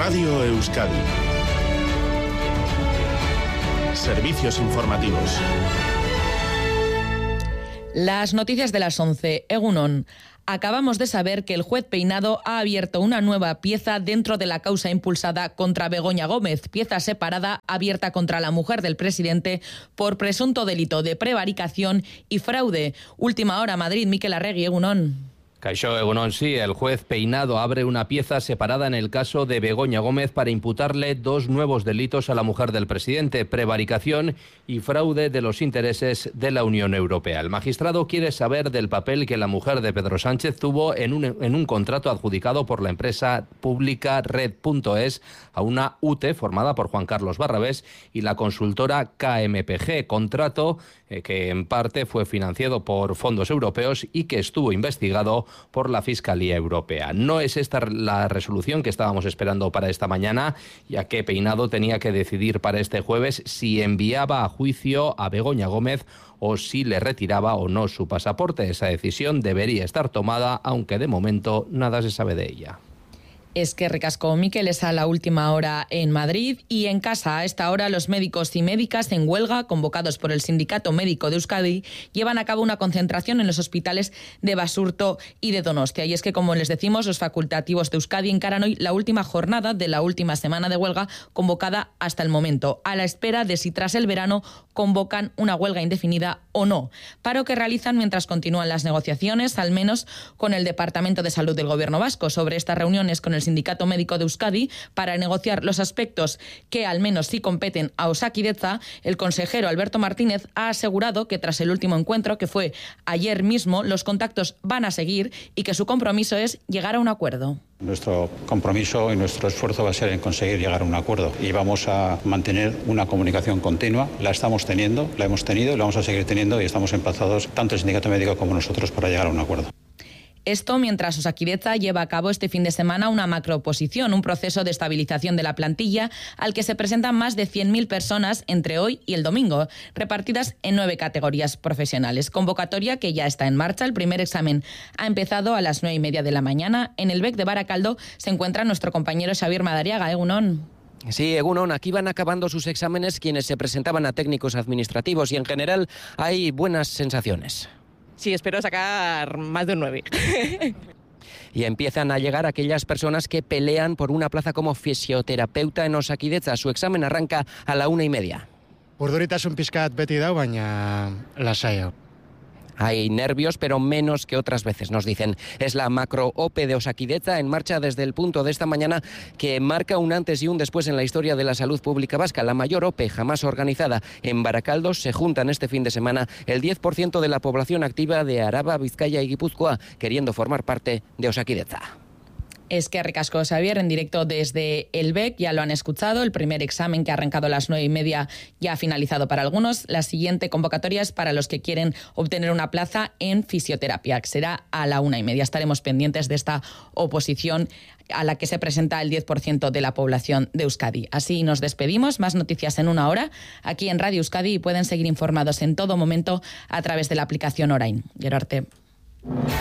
Radio Euskadi. Servicios informativos. Las noticias de las 11. Egunon. Acabamos de saber que el juez Peinado ha abierto una nueva pieza dentro de la causa impulsada contra Begoña Gómez, pieza separada abierta contra la mujer del presidente por presunto delito de prevaricación y fraude. Última hora, Madrid, Mikel Arregui, egunon. Kaixo, egunon, sí, el juez Peinado abre una pieza separada en el caso de Begoña Gómez para imputarle dos nuevos delitos a la mujer del presidente, prevaricación y fraude de los intereses de la Unión Europea. El magistrado quiere saber del papel que la mujer de Pedro Sánchez tuvo en un contrato adjudicado por la empresa pública Red.es a una UTE formada por Juan Carlos Barrabés y la consultora KMPG, contrato que en parte fue financiado por fondos europeos y que estuvo investigado por la Fiscalía Europea. No es esta la resolución que estábamos esperando para esta mañana, ya que Peinado tenía que decidir para este jueves si enviaba a juicio a Begoña Gómez o si le retiraba o no su pasaporte. Esa decisión debería estar tomada, aunque de momento nada se sabe de ella. Es que recascó Mikel, es a la última hora en Madrid y en casa. A esta hora los médicos y médicas en huelga, convocados por el Sindicato Médico de Euskadi, llevan a cabo una concentración en los hospitales de Basurto y de Donostia. Y es que, como les decimos, los facultativos de Euskadi encaran hoy la última jornada de la última semana de huelga convocada hasta el momento, a la espera de si tras el verano convocan una huelga indefinida o no. Paro que realizan mientras continúan las negociaciones, al menos con el Departamento de Salud del Gobierno vasco, sobre estas reuniones con el Sindicato Médico de Euskadi para negociar los aspectos que al menos sí competen a Osakidetza. El consejero Alberto Martínez ha asegurado que tras el último encuentro, que fue ayer mismo, los contactos van a seguir y que su compromiso es llegar a un acuerdo. Nuestro compromiso y nuestro esfuerzo va a ser en conseguir llegar a un acuerdo y vamos a mantener una comunicación continua. La estamos teniendo, la hemos tenido y la vamos a seguir teniendo y estamos emplazados, tanto el Sindicato Médico como nosotros, para llegar a un acuerdo. Esto mientras Osakidetza lleva a cabo este fin de semana una macrooposición, un proceso de estabilización de la plantilla al que se presentan más de 100.000 personas entre hoy y el domingo, repartidas en 9 categorías profesionales. Convocatoria que ya está en marcha. El primer examen ha empezado a las 9:30 de la mañana. En el BEC de Baracaldo se encuentra nuestro compañero Xavier Madariaga. Egunon. Sí, egunon, aquí van acabando sus exámenes quienes se presentaban a técnicos administrativos y en general hay buenas sensaciones. Sí, espero sacar más de un 9. Y empiezan a llegar aquellas personas que pelean por una plaza como fisioterapeuta en Osakidetza. Su examen arranca a la 1:30. Urduritasun pizkat beti dau, baina lasai. Hay nervios, pero menos que otras veces, nos dicen. Es la macro-OPE de Osakidetza en marcha desde el punto de esta mañana que marca un antes y un después en la historia de la salud pública vasca. La mayor OPE jamás organizada. En Baracaldo se juntan este fin de semana el 10% de la población activa de Araba, Vizcaya y Guipúzcoa, queriendo formar parte de Osakidetza. Es que recascó Xavier en directo desde el BEC, ya lo han escuchado, el primer examen que ha arrancado a las 9:30 ya ha finalizado para algunos. La siguiente convocatoria es para los que quieren obtener una plaza en fisioterapia, que será a la 1:30. Estaremos pendientes de esta oposición a la que se presenta el 10% de la población de Euskadi. Así nos despedimos, más noticias en una hora aquí en Radio Euskadi y pueden seguir informados en todo momento a través de la aplicación Orain. Gero arte.